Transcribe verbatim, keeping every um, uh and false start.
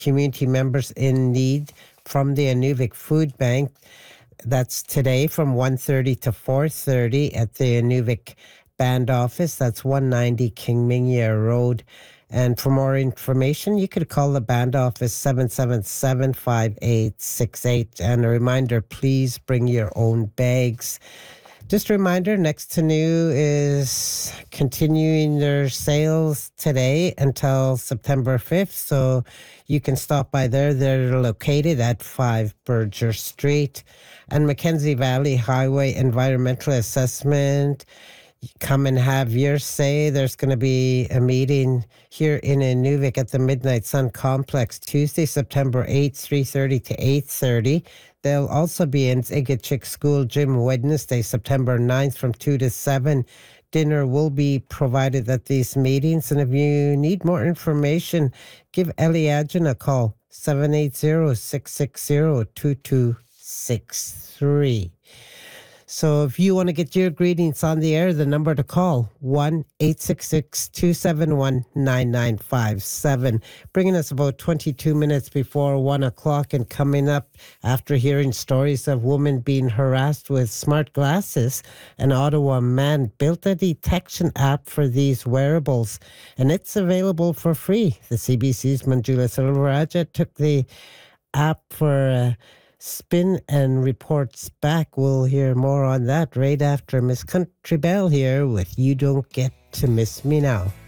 community members in need from the Inuvik Food Bank. That's today from one thirty to four thirty at the Inuvik Band Office. That's one ninety King Mingya Road. And for more information, you could call the band office seven seven seven, five eight six eight. And a reminder, please bring your own bags. Just a reminder, Next to New is continuing their sales today until September fifth. So you can stop by there. They're located at five Berger Street. And Mackenzie Valley Highway Environmental Assessment, come and have your say. There's going to be a meeting here in Inuvik at the Midnight Sun Complex Tuesday, September eighth, three thirty to eight thirty. They'll also be in Igachik School Gym Wednesday, September ninth from two to seven. Dinner will be provided at these meetings. And if you need more information, give Eliajan a call, seven eight zero, six six zero, two two six three. So if you want to get your greetings on the air, the number to call, one eight six six, two seven one, nine nine five seven. Bringing us about twenty-two minutes before one o'clock, and coming up after hearing stories of women being harassed with smart glasses, an Ottawa man built a detection app for these wearables, and it's available for free. The C B C's Manjula Silveraja took the app for Uh, spin and reports back. We'll hear more on that right after Miss Country Bell here with You Don't Get to Miss Me Now.